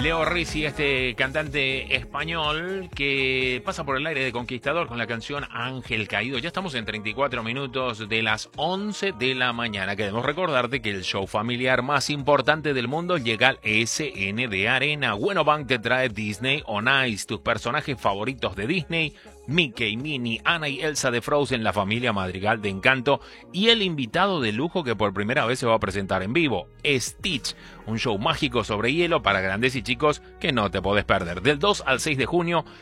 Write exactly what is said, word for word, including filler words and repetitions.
Leo Rizzi, este cantante español que pasa por el aire de Conquistador con la canción Ángel Caído. Ya estamos en treinta y cuatro minutos de las once de la mañana. Queremos recordarte que el show familiar más importante del mundo llega al S N de Arena. Bueno Bank te trae Disney on Ice, tus personajes favoritos de Disney, Mickey, Minnie, Anna y Elsa de Frozen, la familia Madrigal de Encanto y el invitado de lujo que por primera vez se va a presentar en vivo, Stitch, un show mágico sobre hielo para grandes y chicos que no te podés perder. Del dos al seis de junio